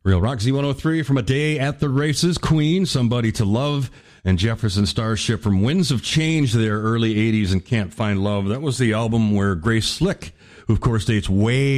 Real Rock Z103 from A Day at the Races, Queen, Somebody to Love, and Jefferson Starship from Winds of Change, their early 80s and Can't Find Love. That was the album where Grace Slick, who of course dates way